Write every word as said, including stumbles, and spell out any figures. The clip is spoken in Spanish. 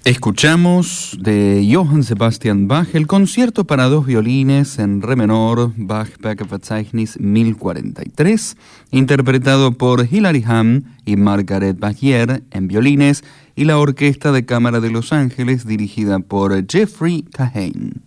Escuchamos de Johann Sebastian Bach el concierto para dos violines en re menor, Bach Werkverzeichnis mil cuarenta y tres, interpretado por Hilary Hahn y Margaret Bagier en violines y la Orquesta de Cámara de Los Ángeles dirigida por Jeffrey Kahane.